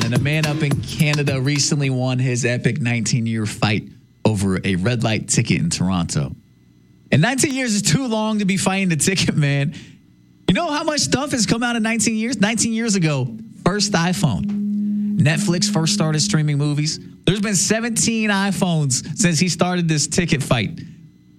And a man up in Canada recently won his epic 19-year fight over a red light ticket in Toronto. And 19 years is too long to be fighting the ticket, man. You know how much stuff has come out in 19 years? 19 years ago, first iPhone. Netflix first started streaming movies. There's been 17 iPhones since he started this ticket fight.